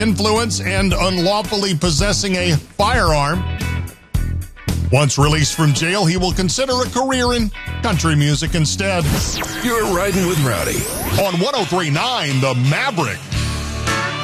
influence and unlawfully possessing a firearm. Once released from jail, he will consider a career in country music instead. You're riding with Rowdy on 103.9 The Maverick.